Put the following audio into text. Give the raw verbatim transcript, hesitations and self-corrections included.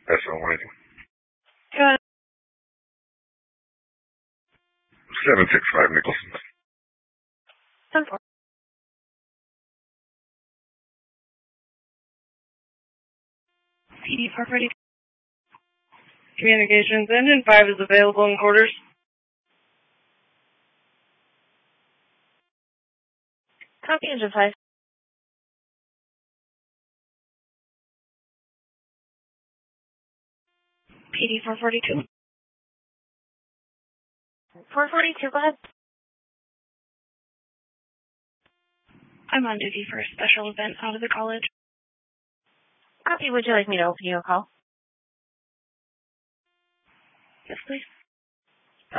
Assalamualaikum. Good. seven six five Nicholson. ten four. P D four forty-two. Communications engine five is available in quarters. Copy engine five. P D four forty-two. four forty-two, go ahead. I'm on duty for a special event out of the college. Copy, would you like me to open you a call? Yes, please.